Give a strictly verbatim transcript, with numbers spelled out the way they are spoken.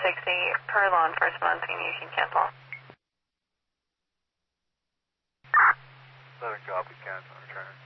sixty per law enforcement on scene. You can cancel. Southern copy, cancel, return.